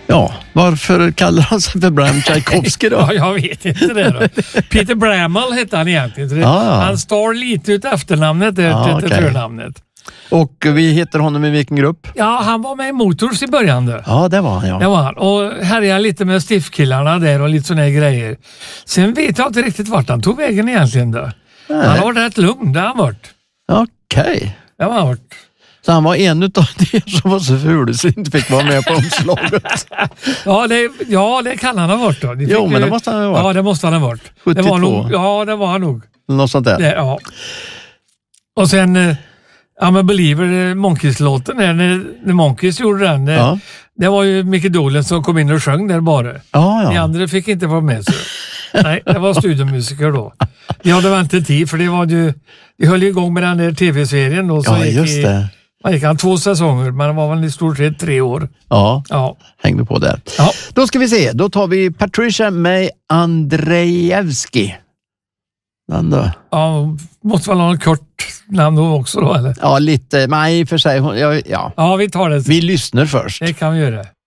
Ja, varför kallar han sig för Bram Tchaikovsky då? Ja, jag vet inte det då. Peter Bramall hette han egentligen. Han står lite ut efternamnet till förnamnet. Och vi hittar honom i vilken grupp? Ja, han var med i Motors i början då. Ja, det var han, ja. Det var han. Och härjade lite med stiffkillarna där och lite såna här grejer. Sen vet jag inte riktigt vart han tog vägen egentligen då. Nej. Han har varit rätt lugn, det har han varit. Okej. Det har han varit. Så han var en utav de som var så ful så inte fick vara med på omslaget. ja, det kan han ha varit då. Jo, men det måste han ha varit. Ja, det måste han ha varit. 72. Det var nog, ja, det var han nog. Något sånt där. Ja. Och sen... Ja, men Believer, Monkeys-låten när Monkeys gjorde den. Det var ju Mickey Dolenz som kom in och sjöng där bara. De andra fick inte vara med. Så. Nej, det var studiomusiker då. Vi hade väntat tid för det var ju... Vi höll igång med den där tv-serien då. Så just det. Man gick 2 säsonger, men det var väl i stort sett 3 år. Ja. Hängde på där. Ja. Då ska vi se. Då tar vi Patricia May Andrzejewski. Den då? Ja, måste väl ha en kort namn då också då, eller? Ja, lite. Nej, för sig. Ja, vi tar det. Vi lyssnar först. Det kan vi göra.